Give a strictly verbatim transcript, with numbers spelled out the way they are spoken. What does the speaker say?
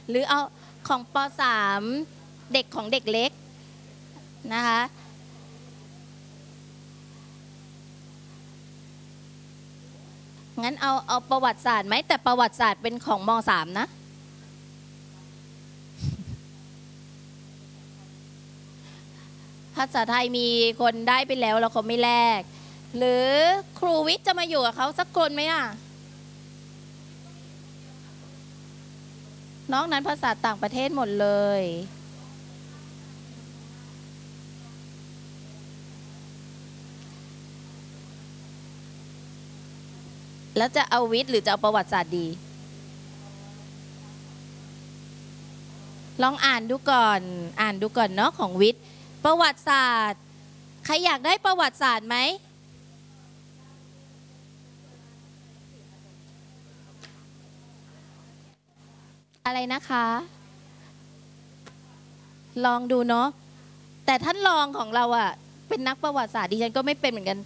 หรือเอาของป .สาม เด็กของเด็กเล็กนะคะงั้นเอาเอาประวัติศาสตร์ไหมแต่ประวัติศาสตร์เป็นของม .สาม นะภาษาไทยมีคนได้ไปแล้วแล้วเขาไม่แลกหรือครูวิทย์จะมาอยู่กับเขาสักคนไหมอ่ะนอกนั้นภาษาต่างประเทศหมดเลยแล้วจะเอาวิทย์หรือจะเอาประวัติศาสตร์ดีลองอ่านดูก่อนอ่านดูก่อนเนาะของวิทย์ประวัติศาสตร์ใครอยากได้ประวัติศาสตร์ไหมอะไรนะคะลองดูเนาะแต่ท่านรองของเราอะเป็นนักประวัติศาสตร์ดิฉันก็ไม่เป็นเหมือนกัน